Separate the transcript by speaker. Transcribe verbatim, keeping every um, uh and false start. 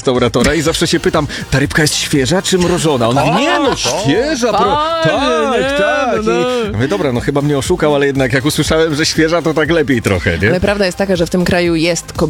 Speaker 1: restauratora i zawsze się pytam, ta rybka jest świeża czy mrożona? On mówi, nie no, świeża, pro...
Speaker 2: Panie,
Speaker 1: tak,
Speaker 2: nie,
Speaker 1: tak.
Speaker 2: no, no.
Speaker 1: I mówię, dobra, no chyba mnie oszukał, ale jednak jak usłyszałem, że świeża, to tak lepiej trochę, nie?
Speaker 2: Ale prawda jest taka, że w tym kraju jest kobieta